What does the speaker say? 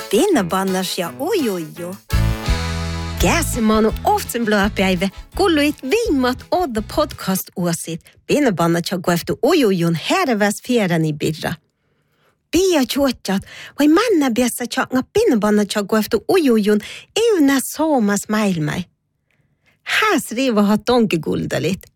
Pinnabannas ja ujuju. Käsimanu oftsen blöpäivä, kulluit viimmat odda podcast-uosit. Pinnabannat ja gueftu ujujun herväs fjärani birra. Pia chuotjat, vai manna biessa changa pinnabannat ja gueftu ujujun euna soomas maailmai. Häs riiva hat tonkiguldalit.